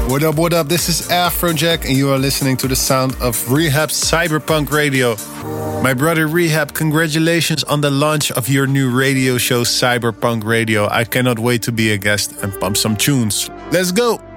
What up? This is Afrojack, and you are listening to the sound of Rehab Cyberpunk Radio. My brother Rehab, congratulations on the launch of your new radio show, Cyberpunk Radio. I cannot wait to be a guest and pump some tunes. Let's go!